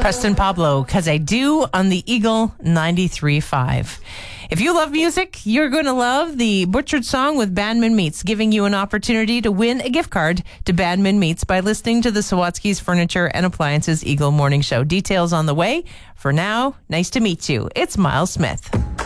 Preston Pablo, 'Cause I Do, on the Eagle 93.5. If you love music, you're going to love the Butchered Song with Bandman Meats, giving you an opportunity to win a gift card to Bandman Meats by listening to the Sawatsky's Furniture and Appliances Eagle Morning Show. Details on the way. For now, nice to meet you. It's Miles Smith.